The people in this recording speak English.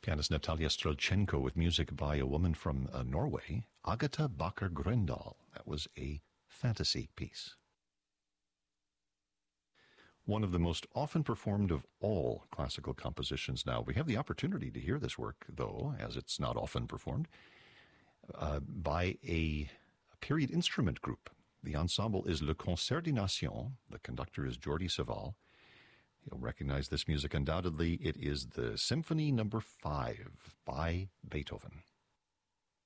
Pianist Natalia Strelchenko with music by a woman from Norway, Agatha Bakker Grøndal. That was a fantasy piece. One of the most often performed of all classical compositions now. We have the opportunity to hear this work, though, as it's not often performed, by a period instrument group. The ensemble is Le Concert des Nations. The conductor is Jordi Savall. You'll recognize this music undoubtedly. It is the Symphony No. 5 by Beethoven.